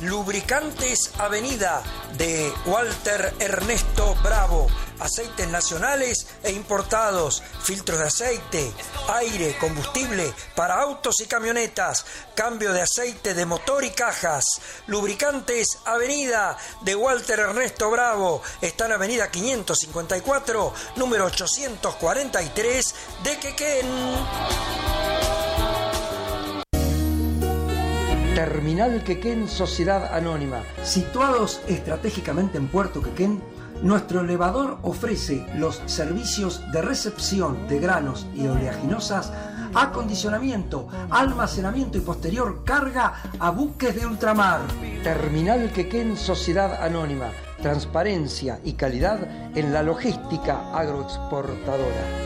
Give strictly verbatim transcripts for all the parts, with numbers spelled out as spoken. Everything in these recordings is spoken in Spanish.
Lubricantes Avenida de Walter Ernesto Bravo. Aceites nacionales e importados, filtros de aceite, aire, combustible para autos y camionetas, cambio de aceite de motor y cajas. Lubricantes Avenida de Walter Ernesto Bravo. Está en Avenida quinientos cincuenta y cuatro, número ochocientos cuarenta y tres de Quequén. Terminal Quequén Sociedad Anónima. Situados estratégicamente en Puerto Quequén, nuestro elevador ofrece los servicios de recepción de granos y oleaginosas, acondicionamiento, almacenamiento y posterior carga a buques de ultramar. Terminal Quequén Sociedad Anónima. Transparencia y calidad en la logística agroexportadora.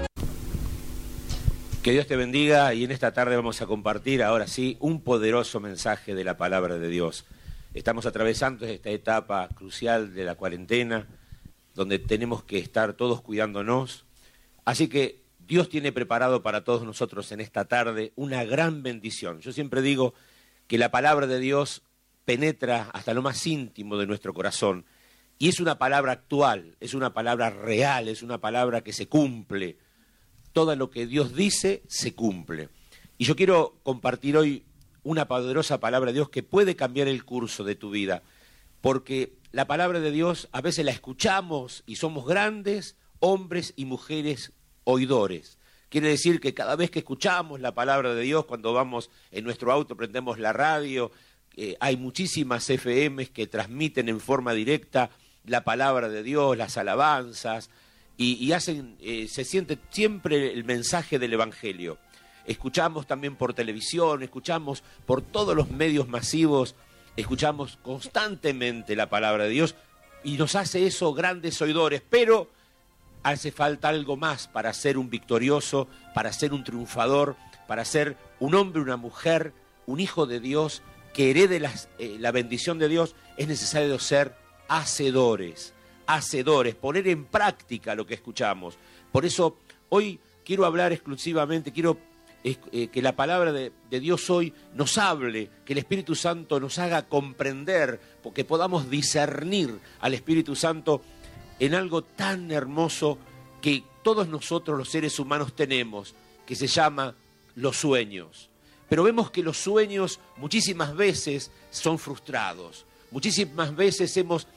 Que Dios te bendiga, y en esta tarde vamos a compartir ahora sí un poderoso mensaje de la palabra de Dios. Estamos atravesando esta etapa crucial de la cuarentena, donde tenemos que estar todos cuidándonos. Así que Dios tiene preparado para todos nosotros en esta tarde una gran bendición. Yo siempre digo que la palabra de Dios penetra hasta lo más íntimo de nuestro corazón, y es una palabra actual, es una palabra real, es una palabra que se cumple. Todo lo que Dios dice se cumple. Y yo quiero compartir hoy una poderosa palabra de Dios que puede cambiar el curso de tu vida, porque la palabra de Dios a veces la escuchamos y somos grandes hombres y mujeres oidores. Quiere decir que cada vez que escuchamos la palabra de Dios, cuando vamos en nuestro auto, prendemos la radio, eh, hay muchísimas F Ms que transmiten en forma directa la palabra de Dios, las alabanzas, y, y hacen, eh, se siente siempre el mensaje del Evangelio. Escuchamos también por televisión, escuchamos por todos los medios masivos, escuchamos constantemente la palabra de Dios, y nos hace eso grandes oidores, pero hace falta algo más para ser un victorioso, para ser un triunfador, para ser un hombre, una mujer, un hijo de Dios que herede las, eh, la bendición de Dios. Es necesario ser hacedores, hacedores, poner en práctica lo que escuchamos. Por eso hoy quiero hablar exclusivamente, quiero eh, que la palabra de, de Dios hoy nos hable, que el Espíritu Santo nos haga comprender, porque podamos discernir al Espíritu Santo en algo tan hermoso que todos nosotros los seres humanos tenemos, que se llama los sueños. Pero vemos que los sueños muchísimas veces son frustrados, muchísimas veces hemos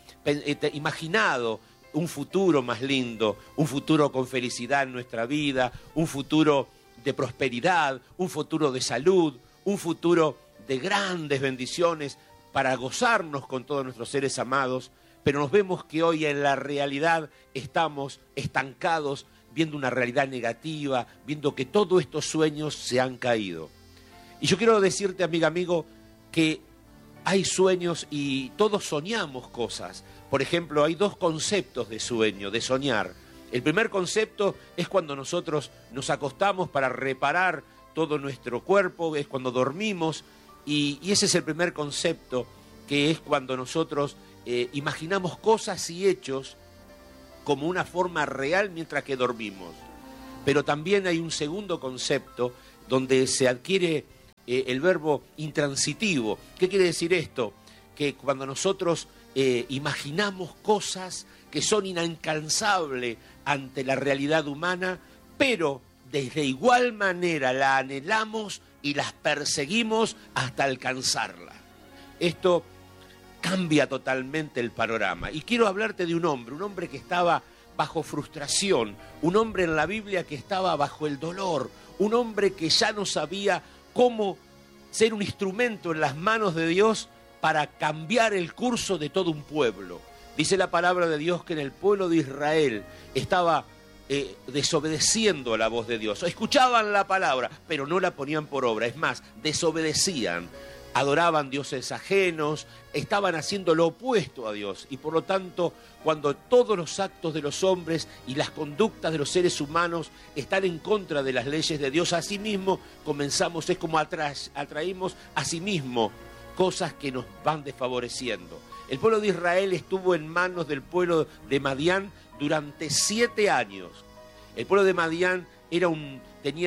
imaginado un futuro más lindo, un futuro con felicidad en nuestra vida, un futuro de prosperidad, un futuro de salud, un futuro de grandes bendiciones para gozarnos con todos nuestros seres amados, pero nos vemos que hoy en la realidad estamos estancados, viendo una realidad negativa, viendo que todos estos sueños se han caído. Y yo quiero decirte, amiga, amigo, que hay sueños y todos soñamos cosas. Por ejemplo, hay dos conceptos de sueño, de soñar. El primer concepto es cuando nosotros nos acostamos para reparar todo nuestro cuerpo, es cuando dormimos, y, y ese es el primer concepto, que es cuando nosotros eh, imaginamos cosas y hechos como una forma real mientras que dormimos. Pero también hay un segundo concepto donde se adquiere eh, el verbo intransitivo. ¿Qué quiere decir esto? Que cuando nosotros eh, imaginamos cosas que son inalcanzables ante la realidad humana, pero de igual manera la anhelamos y las perseguimos hasta alcanzarla. Esto cambia totalmente el panorama. Y quiero hablarte de un hombre, un hombre que estaba bajo frustración, un hombre en la Biblia que estaba bajo el dolor, un hombre que ya no sabía cómo ser un instrumento en las manos de Dios para cambiar el curso de todo un pueblo. Dice la palabra de Dios que en el pueblo de Israel estaba eh, desobedeciendo a la voz de Dios. Escuchaban la palabra, pero no la ponían por obra. Es más, desobedecían. Adoraban dioses ajenos, estaban haciendo lo opuesto a Dios. Y por lo tanto, cuando todos los actos de los hombres y las conductas de los seres humanos están en contra de las leyes de Dios, asimismo comenzamos, es como atra atraímos a sí mismo cosas que nos van desfavoreciendo. El pueblo de Israel estuvo en manos del pueblo de Madián durante siete años. El pueblo de Madián era un, tenía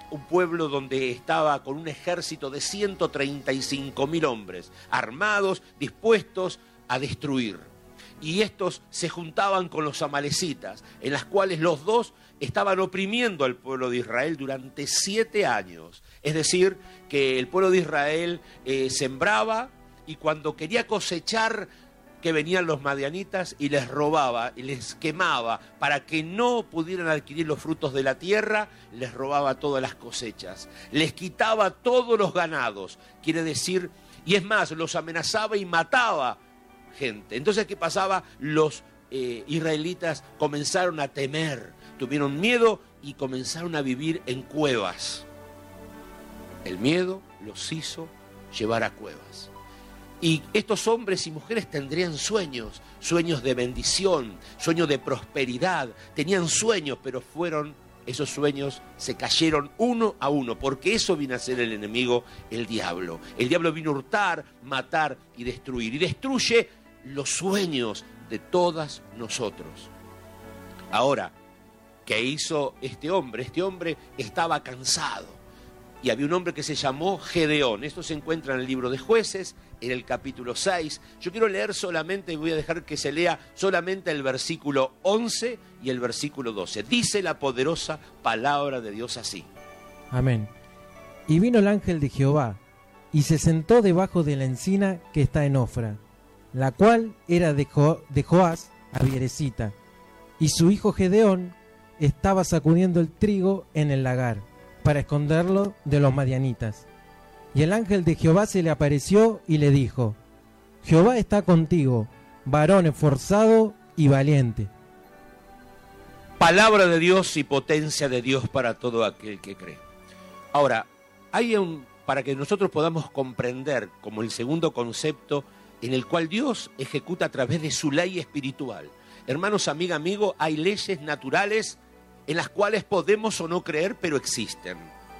un pueblo donde estaba con un ejército de ciento treinta y cinco mil hombres, armados, dispuestos a destruir. Y estos se juntaban con los amalecitas, en las cuales los dos estaban oprimiendo al pueblo de Israel durante siete años. Es decir, que el pueblo de Israel eh, sembraba y cuando quería cosechar, que venían los madianitas y les robaba y les quemaba para que no pudieran adquirir los frutos de la tierra, les robaba todas las cosechas, les quitaba todos los ganados, quiere decir, y es más, los amenazaba y mataba gente. Entonces, ¿qué pasaba? Los eh, israelitas comenzaron a temer, tuvieron miedo y comenzaron a vivir en cuevas. El miedo los hizo llevar a cuevas. Y estos hombres y mujeres tendrían sueños, sueños de bendición, sueños de prosperidad, tenían sueños, pero fueron, esos sueños se cayeron uno a uno, porque eso vino a ser el enemigo, el diablo. El diablo vino a hurtar, matar y destruir, y destruye los sueños de todas nosotros. Ahora, ¿qué hizo este hombre? Este hombre estaba cansado. Y había un hombre que se llamó Gedeón. Esto se encuentra en el libro de Jueces, en el capítulo seis. Yo quiero leer solamente, voy a dejar que se lea solamente el versículo once y el versículo doce. Dice la poderosa palabra de Dios así. Amén. Y vino el ángel de Jehová, y se sentó debajo de la encina que está en Ofra, la cual era de, jo de Joás Abieresita. Y su hijo Gedeón estaba sacudiendo el trigo en el lagar, para esconderlo de los madianitas. Y el ángel de Jehová se le apareció y le dijo: Jehová está contigo, varón esforzado y valiente. Palabra de Dios y potencia de Dios para todo aquel que cree. Ahora, hay un, para que nosotros podamos comprender como el segundo concepto en el cual Dios ejecuta a través de su ley espiritual. Hermanos, amiga, amigo, hay leyes naturales en las cuales podemos o no creer, pero existen.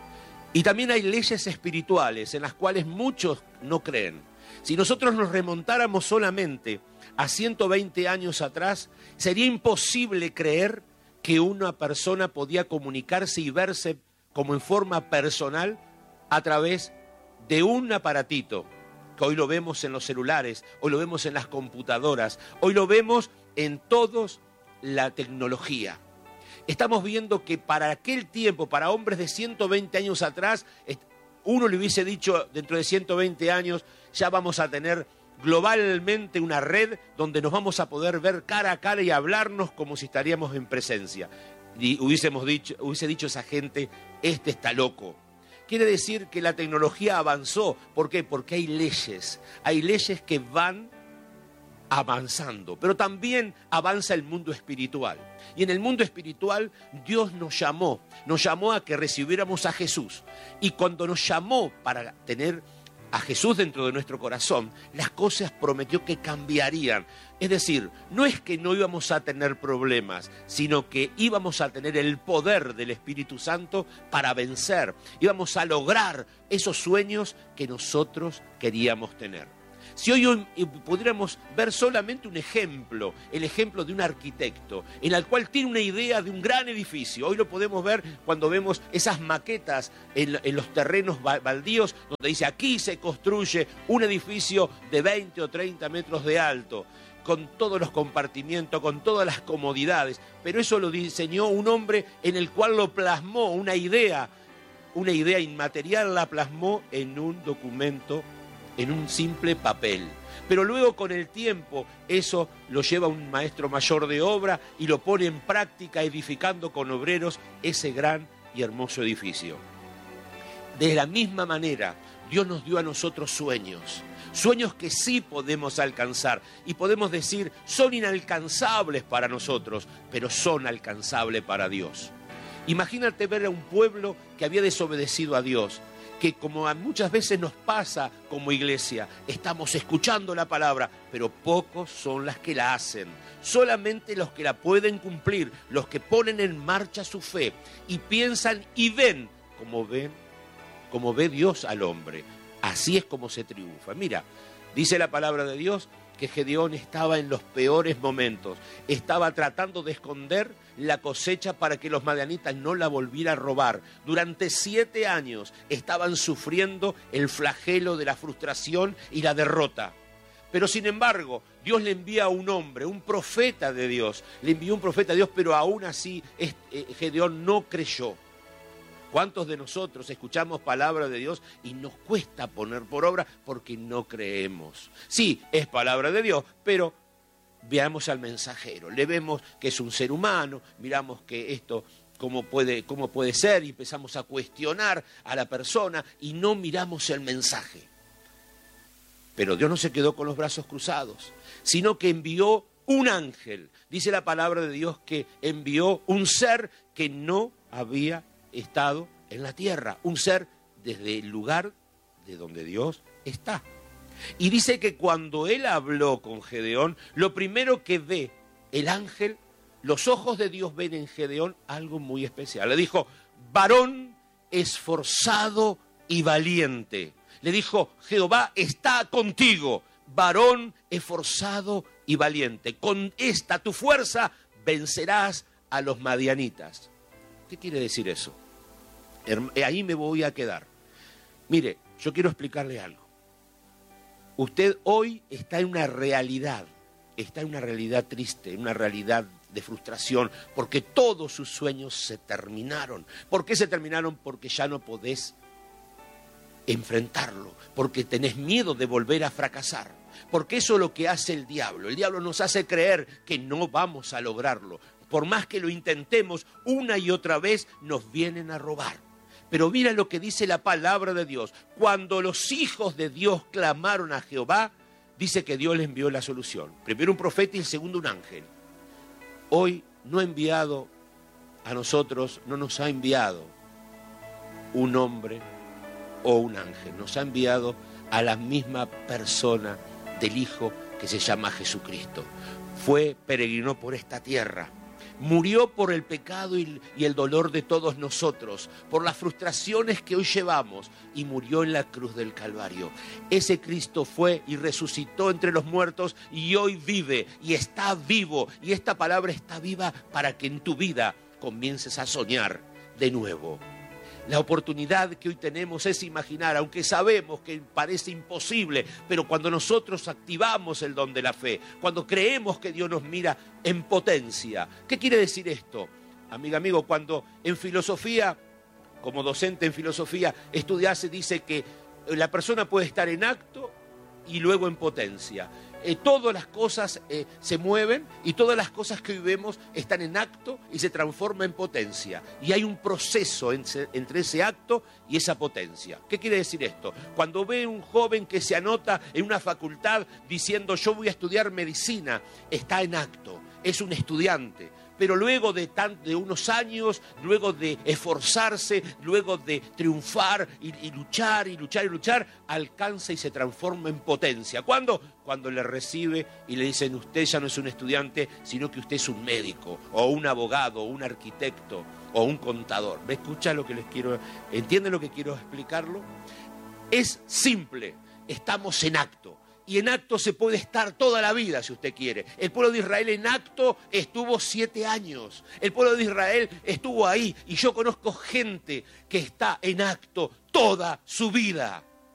Y también hay leyes espirituales en las cuales muchos no creen. Si nosotros nos remontáramos solamente a ciento veinte años atrás, sería imposible creer que una persona podía comunicarse y verse como en forma personal a través de un aparatito, que hoy lo vemos en los celulares, hoy lo vemos en las computadoras, hoy lo vemos en toda la tecnología. Estamos viendo que para aquel tiempo, para hombres de ciento veinte años atrás, uno le hubiese dicho dentro de ciento veinte años, ya vamos a tener globalmente una red donde nos vamos a poder ver cara a cara y hablarnos como si estaríamos en presencia. Y hubiésemos dicho, hubiese dicho esa gente, este está loco. Quiere decir que la tecnología avanzó. ¿Por qué? Porque hay leyes, hay leyes que van avanzando, pero también avanza el mundo espiritual. Y en el mundo espiritual Dios nos llamó, nos llamó a que recibiéramos a Jesús. Y cuando nos llamó para tener a Jesús dentro de nuestro corazón, las cosas prometió que cambiarían. Es decir, no es que no íbamos a tener problemas, sino que íbamos a tener el poder del Espíritu Santo para vencer. Íbamos a lograr esos sueños que nosotros queríamos tener. Si hoy pudiéramos ver solamente un ejemplo, el ejemplo de un arquitecto, en el cual tiene una idea de un gran edificio. Hoy lo podemos ver cuando vemos esas maquetas en, en los terrenos baldíos, donde dice, aquí se construye un edificio de veinte o treinta metros de alto, con todos los compartimientos, con todas las comodidades. Pero eso lo diseñó un hombre en el cual lo plasmó, una idea, una idea inmaterial la plasmó en un documento, en un simple papel. Pero luego con el tiempo eso lo lleva un maestro mayor de obra y lo pone en práctica edificando con obreros ese gran y hermoso edificio. De la misma manera, Dios nos dio a nosotros sueños, sueños que sí podemos alcanzar y podemos decir son inalcanzables para nosotros, pero son alcanzables para Dios. Imagínate ver a un pueblo que había desobedecido a Dios, que como muchas veces nos pasa como iglesia, estamos escuchando la palabra, pero pocos son las que la hacen. Solamente los que la pueden cumplir, los que ponen en marcha su fe y piensan y ven como ven, como ve Dios al hombre. Así es como se triunfa. Mira, dice la palabra de Dios que Gedeón estaba en los peores momentos. Estaba tratando de esconder la cosecha para que los madianitas no la volvieran a robar. Durante siete años estaban sufriendo el flagelo de la frustración y la derrota. Pero sin embargo, Dios le envía a un hombre, un profeta de Dios. Le envió un profeta de Dios, pero aún así Gedeón no creyó. ¿Cuántos de nosotros escuchamos palabra de Dios y nos cuesta poner por obra porque no creemos? Sí, es palabra de Dios, pero veamos al mensajero. Le vemos que es un ser humano, miramos que esto cómo puede, cómo puede ser y empezamos a cuestionar a la persona y no miramos el mensaje. Pero Dios no se quedó con los brazos cruzados, sino que envió un ángel. Dice la palabra de Dios que envió un ser que no había estado en la tierra, un ser desde el lugar de donde Dios está. Y dice que cuando él habló con Gedeón, lo primero que ve el ángel, los ojos de Dios ven en Gedeón algo muy especial. Le dijo, varón esforzado y valiente. Le dijo, Jehová está contigo, varón esforzado y valiente. Con esta tu fuerza vencerás a los madianitas. ¿Qué quiere decir eso? Ahí me voy a quedar. Mire, yo quiero explicarle algo. Usted hoy está en una realidad, está en una realidad triste, en una realidad de frustración, porque todos sus sueños se terminaron. ¿Por qué se terminaron? Porque ya no podés enfrentarlo, porque tenés miedo de volver a fracasar. Porque eso es lo que hace el diablo. El diablo nos hace creer que no vamos a lograrlo. Por más que lo intentemos, una y otra vez nos vienen a robar. Pero mira lo que dice la palabra de Dios. Cuando los hijos de Dios clamaron a Jehová, dice que Dios les envió la solución. Primero un profeta y el segundo un ángel. Hoy no ha enviado a nosotros, no nos ha enviado un hombre o un ángel. Nos ha enviado a la misma persona del Hijo que se llama Jesucristo. Fue, peregrinó por esta tierra. Murió por el pecado y el dolor de todos nosotros, por las frustraciones que hoy llevamos, y murió en la cruz del Calvario. Ese Cristo fue y resucitó entre los muertos y hoy vive y está vivo. Y esta palabra está viva para que en tu vida comiences a soñar de nuevo. La oportunidad que hoy tenemos es imaginar, aunque sabemos que parece imposible, pero cuando nosotros activamos el don de la fe, cuando creemos que Dios nos mira en potencia. ¿Qué quiere decir esto? Amiga, amigo, cuando en filosofía, como docente en filosofía, estudiase, dice que la persona puede estar en acto y luego en potencia. Eh, todas las cosas eh, se mueven y todas las cosas que hoy vemos están en acto y se transforman en potencia. Y hay un proceso entre, entre ese acto y esa potencia. ¿Qué quiere decir esto? Cuando ve un joven que se anota en una facultad diciendo yo voy a estudiar medicina, está en acto, es un estudiante. Pero luego de, tan, de unos años, luego de esforzarse, luego de triunfar y, y luchar y luchar y luchar, alcanza y se transforma en potencia. ¿Cuándo? Cuando le recibe y le dicen usted ya no es un estudiante, sino que usted es un médico, o un abogado, o un arquitecto, o un contador. ¿Me escucha lo que les quiero? ¿Entiende lo que quiero explicarlo? Es simple, estamos en acto. Y en acto se puede estar toda la vida, si usted quiere. El pueblo de Israel en acto estuvo siete años. El pueblo de Israel estuvo ahí. Y yo conozco gente que está en acto toda su vida.